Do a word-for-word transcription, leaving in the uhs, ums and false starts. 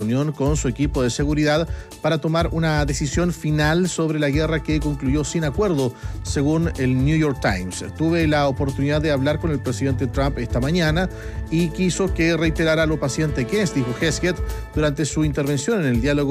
reunión con su equipo de seguridad para tomar una decisión final sobre la guerra que concluyó sin acuerdo, según el New York Times. Tuve la oportunidad de hablar con el presidente Trump esta mañana y quiso que reiterara lo paciente que es, dijo Hesketh, durante su intervención en el diálogo